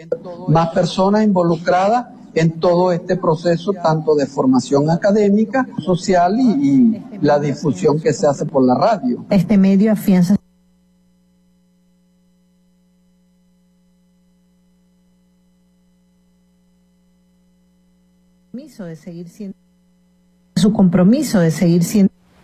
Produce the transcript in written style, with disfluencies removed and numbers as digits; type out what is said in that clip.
más personas involucradas en todo este proceso, tanto de formación académica, social y la difusión que se hace por la radio. Este medio afianza su compromiso de seguir siendo